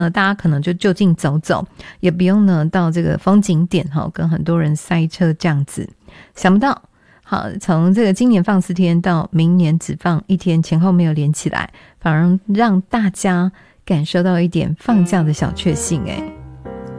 大家可能就近走走，也不用呢到这个风景点跟很多人塞车这样子。想不到好，从这个今年放4天到明年只放1天，前后没有连起来，反而让大家感受到一点放假的小确幸